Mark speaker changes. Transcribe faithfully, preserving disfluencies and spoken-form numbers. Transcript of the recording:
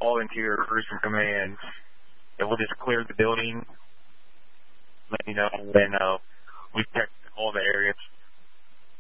Speaker 1: all interior crews from command, and we'll just clear the building, let you know when uh, we've checked all the areas